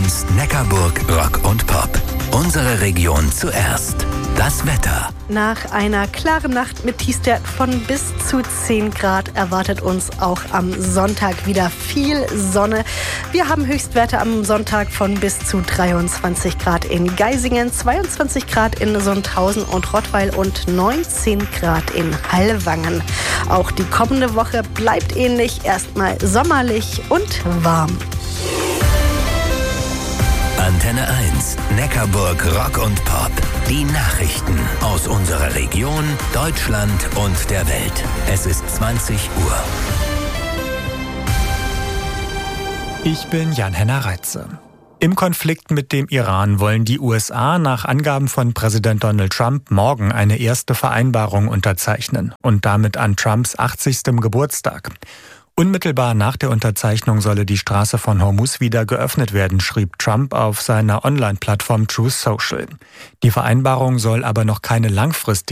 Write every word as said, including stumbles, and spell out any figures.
eins Neckarburg Rock und Pop. Unsere Region zuerst. Das Wetter. Nach einer klaren Nacht mit Tiefstwerten von bis zu zehn Grad erwartet uns auch am Sonntag wieder viel Sonne. Wir haben Höchstwerte am Sonntag von bis zu dreiundzwanzig Grad in Geisingen, zweiundzwanzig Grad in Sundhausen und Rottweil und neunzehn Grad in Hallwangen. Auch die kommende Woche bleibt ähnlich, erstmal sommerlich und warm. Antenne eins, Neckarburg Rock und Pop. Die Nachrichten aus unserer Region, Deutschland und der Welt. Es ist zwanzig Uhr. Ich bin Jan-Henner Reitze. Im Konflikt mit dem Iran wollen die U S A nach Angaben von Präsident Donald Trump morgen eine erste Vereinbarung unterzeichnen und damit an Trumps achtzigstem Geburtstag. Unmittelbar nach der Unterzeichnung solle die Straße von Hormuz wieder geöffnet werden, schrieb Trump auf seiner Online-Plattform Truth Social. Die Vereinbarung soll aber noch keine langfristige